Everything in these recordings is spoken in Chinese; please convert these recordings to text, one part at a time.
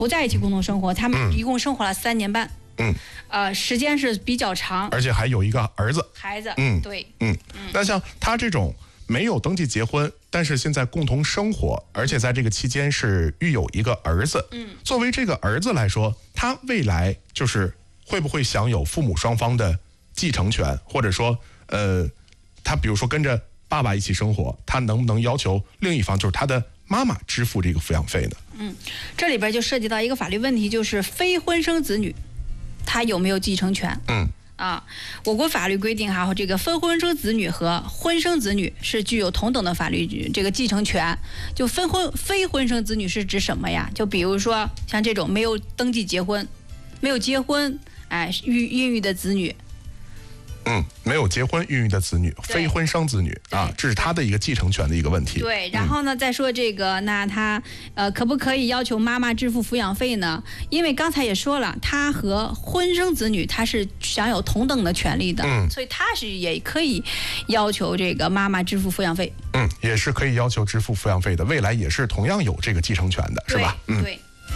不在一起共同生活，他们一共生活了3年半。时间是比较长， 而且还有一个孩子。 对。 那像他这种没有登记结婚，但是现在共同生活，而且在这个期间是育有一个儿子。作为这个儿子来说，他未来就是会不会享有父母双方的继承权，或者说，他比如说跟着爸爸一起生活，他能不能要求另一方，就是他的妈妈支付这个抚养费呢？ 这里边就涉及到一个法律问题，就是非婚生子女，他有没有继承权？我国法律规定哈，这个非婚生子女和婚生子女是具有同等的法律这个继承权。就非婚生子女是指什么呀？就比如说像这种没有登记结婚、没有结婚孕育的子女。 没有结婚孕育的子女，非婚生子女啊，这是他的一个继承权的一个问题。 对，然后呢，再说这个，那他可不可以要求妈妈支付抚养费呢？因为刚才也说了，他和婚生子女他是享有同等的权利的，所以他是也可以要求这个妈妈支付抚养费。 也是可以要求支付抚养费的，未来也是同样有这个继承权的，是吧？ 对。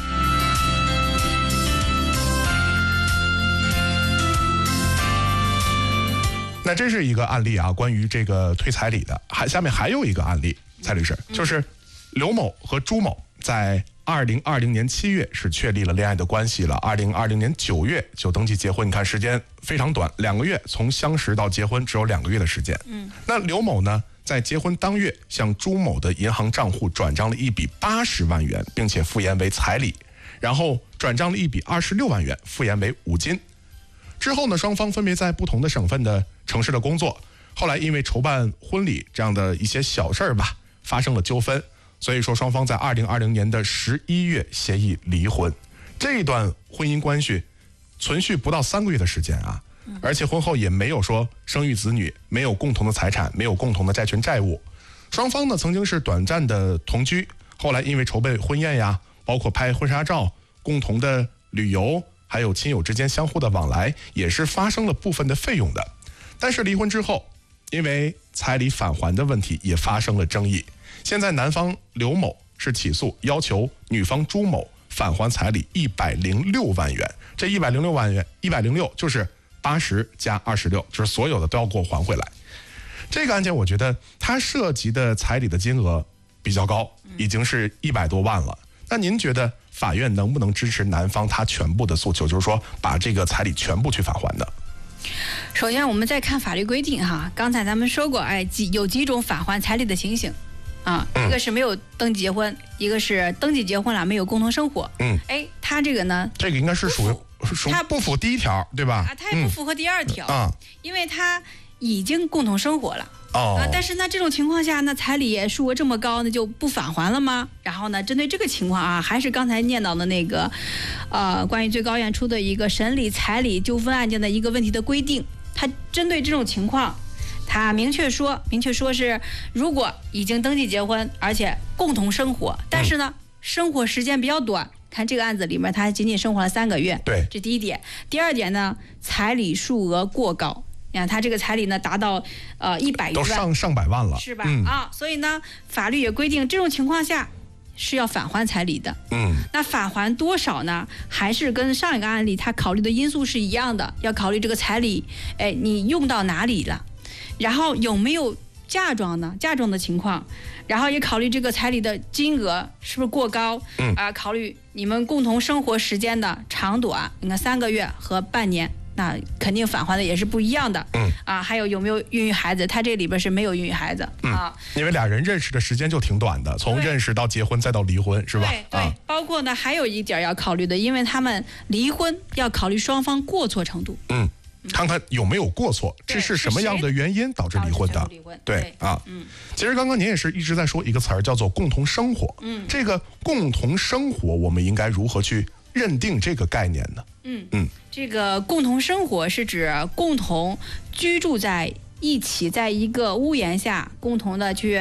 那这是一个案例啊，关于这个退彩礼的。下面还有一个案例，蔡律师，就是刘某和朱某在2020年7月是确立了恋爱的关系了，2020年9月就登记结婚。你看时间非常短，2个月，从相识到结婚只有2个月的时间。那刘某呢，在结婚当月向朱某的银行账户转账了一笔80万元，并且附言为彩礼，然后转账了一笔26万元，附言为5金。之后呢，双方分别在不同的省份的城市的工作，后来因为筹办婚礼这样的一些小事儿吧，发生了纠纷，所以说双方在2020年的11月协议离婚。这一段婚姻关系存续不到3个月的时间啊，而且婚后也没有说生育子女，没有共同的财产，没有共同的债权债务。双方呢曾经是短暂的同居，后来因为筹备婚宴呀，包括拍婚纱照，共同的旅游，还有亲友之间相互的往来，也是发生了部分的费用的。但是离婚之后，因为彩礼返还的问题也发生了争议。现在男方刘某是起诉，要求女方朱某返还彩礼106万元。这106万元，106就是80加26，就是所有的都要给我还回来。这个案件我觉得它涉及的彩礼的金额比较高，已经是100多万了。那您觉得法院能不能支持男方他全部的诉求，就是说把这个彩礼全部去返还的？ 首先我们再看法律规定哈，刚才咱们说过，有几种返还彩礼的情形啊，一个是没有登记结婚，一个是登记结婚了没有共同生活。他这个呢， 这个应该是属于他不符第1条，对吧？ 他也不符合第2条因为他已经共同生活了。但是呢，这种情况下，那彩礼数额这么高，那就不返还了吗？然后呢，针对这个情况啊，还是刚才念到的那个，关于最高院出的一个审理彩礼纠纷案件的一个问题的规定，它针对这种情况，它明确说是，如果已经登记结婚，而且共同生活，但是呢，生活时间比较短。看这个案子里面，他仅仅生活了3个月， 对， 这第一点。第二点呢，彩礼数额过高。你看他这个彩礼呢达到100余万， 都上百万了， 是吧？所以呢，法律也规定这种情况下是要返还彩礼的。那返还多少呢？还是跟上一个案例他考虑的因素是一样的，要考虑这个彩礼，你用到哪里了，然后有没有嫁妆呢？嫁妆的情况，然后也考虑这个彩礼的金额是不是过高，考虑你们共同生活时间的长短，你看3个月和半年。那肯定返还的也是不一样的。还有没有孕育孩子？他这里边是没有孕育孩子因为俩人认识的时间就挺短的，从认识到结婚再到离婚，是吧？ 对，包括呢还有一点要考虑的，因为他们离婚要考虑双方过错程度。 看看有没有过错，这是什么样的原因导致离婚的？对。其实刚刚您也是一直在说一个词儿，叫做共同生活。这个共同生活，我们应该如何去认定这个概念呢？ 这个共同生活是指共同居住在一起，在一个屋檐下，共同的去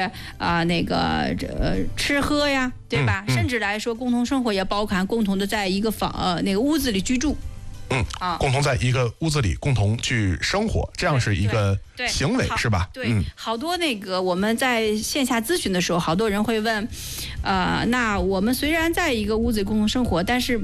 吃喝呀，对吧？甚至来说，共同生活也包含共同的在一个那个屋子里居住。 共同在一个屋子里共同去生活，这样是一个行为，是吧？ 对，好多我们在线下咨询的时候，好多人会问，那我们虽然在一个屋子里共同生活，但是